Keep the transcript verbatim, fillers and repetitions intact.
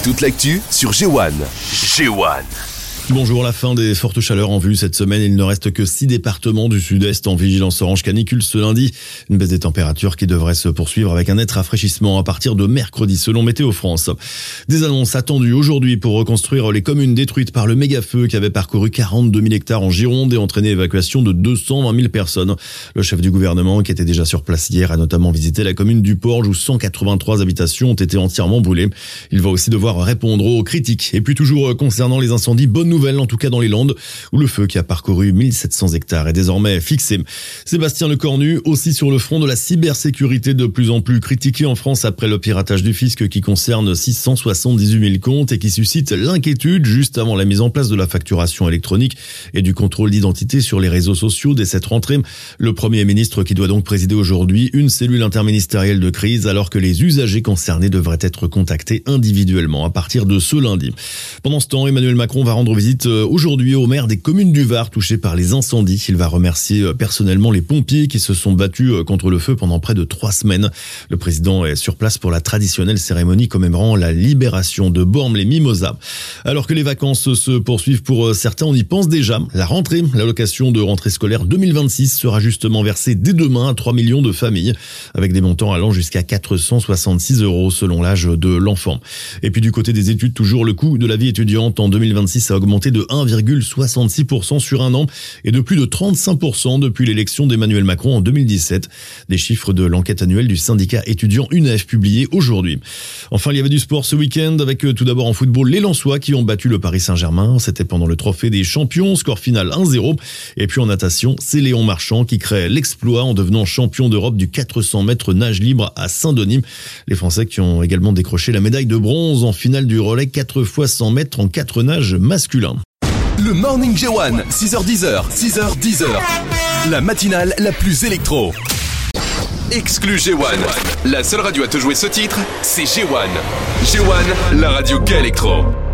Toute l'actu sur G un. G un. Bonjour, la fin des fortes chaleurs en vue cette semaine. Il ne reste que six départements du sud-est en vigilance orange canicule ce lundi. Une baisse des températures qui devrait se poursuivre avec un net rafraîchissement à partir de mercredi selon Météo France. Des annonces attendues aujourd'hui pour reconstruire les communes détruites par le méga-feu qui avait parcouru quarante-deux mille hectares en Gironde et entraîné l'évacuation de deux cent vingt mille personnes. Le chef du gouvernement, qui était déjà sur place hier, a notamment visité la commune du Porge où cent quatre-vingt-trois habitations ont été entièrement brûlées. Il va aussi devoir répondre aux critiques. Et puis toujours concernant les incendies, bonne nouvelle en tout cas dans les Landes, où le feu qui a parcouru mille sept cents hectares est désormais fixé. Sébastien Lecornu, aussi sur le front de la cybersécurité de plus en plus critiquée en France après le piratage du fisc qui concerne six cent soixante-dix-huit mille comptes et qui suscite l'inquiétude juste avant la mise en place de la facturation électronique et du contrôle d'identité sur les réseaux sociaux dès cette rentrée. Le Premier ministre qui doit donc présider aujourd'hui une cellule interministérielle de crise alors que les usagers concernés devraient être contactés individuellement à partir de ce lundi. Pendant ce temps, Emmanuel Macron va rendre visite aujourd'hui aux maires des communes du Var touchées par les incendies. Il va remercier personnellement les pompiers qui se sont battus contre le feu pendant près de trois semaines. Le président est sur place pour la traditionnelle cérémonie commémorant la libération de Bormes-les-Mimosas. Alors que les vacances se poursuivent pour certains, on y pense déjà. La rentrée, l'allocation de rentrée scolaire deux mille vingt-six sera justement versée dès demain à trois millions de familles, avec des montants allant jusqu'à quatre cent soixante-six euros selon l'âge de l'enfant. Et puis du côté des études, toujours le coût de la vie étudiante en deux mille vingt-six a augmenté de un virgule soixante-six pour cent sur un an et de plus de trente-cinq pour cent depuis l'élection d'Emmanuel Macron en deux mille dix-sept. Des chiffres de l'enquête annuelle du syndicat étudiant U N E F publiés aujourd'hui. Enfin, il y avait du sport ce week-end avec tout d'abord en football les Lensois qui ont battu le Paris Saint-Germain. C'était pendant le trophée des champions, score final un zéro. Et puis en natation, c'est Léon Marchand qui crée l'exploit en devenant champion d'Europe du quatre cents mètres nage libre à Saint-Denis. Les Français qui ont également décroché la médaille de bronze en finale du relais quatre fois cent mètres en quatre nages masculins. Le Morning G un, six heures dix, six heures dix. La matinale la plus électro. Exclu G un. La seule radio à te jouer ce titre, c'est G un. G un, la radio qu'électro.